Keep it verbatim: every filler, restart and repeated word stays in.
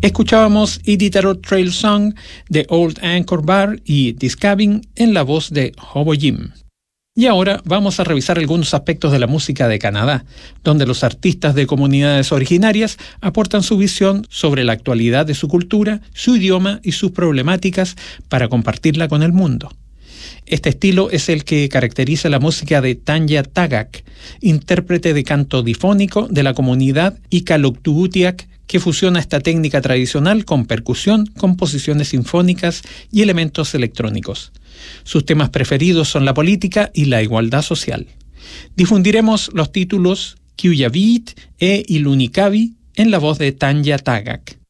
Escuchábamos Iditarod Trail Song de Old Anchor Bar y This Cabin en la voz de Hobo Jim. Y ahora vamos a revisar algunos aspectos de la música de Canadá, donde los artistas de comunidades originarias aportan su visión sobre la actualidad de su cultura, su idioma y sus problemáticas para compartirla con el mundo. Este estilo es el que caracteriza la música de Tanya Tagaq, intérprete de canto difónico de la comunidad Iqaluit, que fusiona esta técnica tradicional con percusión, composiciones sinfónicas y elementos electrónicos. Sus temas preferidos son la política y la igualdad social. Difundiremos los títulos Qujavit e Ilunikavi en la voz de Tanya Tagaq.